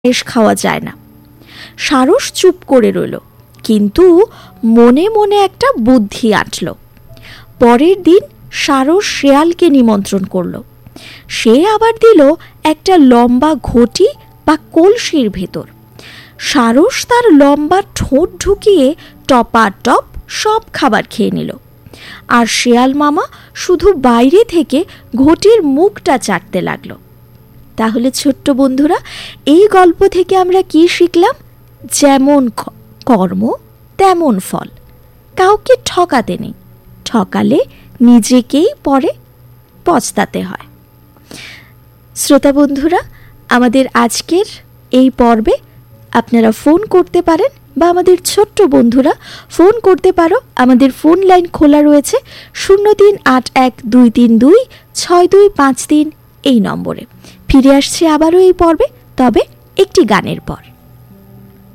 পায়েস খাওয়া যায় না। সারস চুপ করে রইল, কিন্তু মনে মনে একটা বুদ্ধি আঁটল। পরের দিন সারস শেয়ালকে নিমন্ত্রণ করল। সে আবার দিল একটা লম্বা ঘটি বা কলসির ভেতর। সারস তার লম্বা ঠোঁট ঢুকিয়ে টপাটপ সব খাবার খেয়ে নিল, আর শেয়াল মামা শুধু বাইরে থেকে ঘটির মুখটা চাটতে লাগলো। তাহলে ছোট্ট বন্ধুরা, এই গল্প থেকে আমরা কি শিখলাম? যেমন কর্ম তেমন ফল। কাউকে ঠকাতে নেই, ঠকালে নিজেকেই পরে পস্তাতে হয়। শ্রোতা বন্ধুরা, আমাদের আজকের এই পর্বে আপনারা ফোন করতে পারেন, বা আমাদের ছোট্ট বন্ধুরা ফোন করতে পারো। আমাদের ফোন লাইন খোলা রয়েছে 0381232625 এই নম্বরে। ফিরে আসছি আবারও এই পর্বে, তবে একটি গানের পর।